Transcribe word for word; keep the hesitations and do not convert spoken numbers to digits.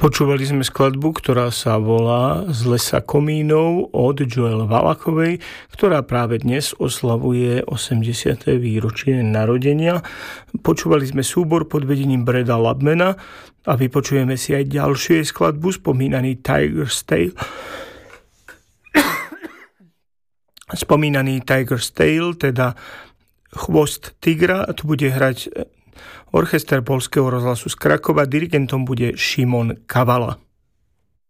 Počúvali sme skladbu, ktorá sa volá Z lesa komínov od Joel Valakovej, ktorá práve dnes oslavuje osemdesiate výročie narodenia. Počúvali sme súbor pod vedením Breda Labmana a vypočujeme si aj ďalšie skladbu, spomínaný Tiger's Tale. Spomínaný Tiger's Tale, teda Chvost tigra, tu bude hrať orchester Poľského rozhlasu z Krakova, dirigentom bude Šimon Kavala.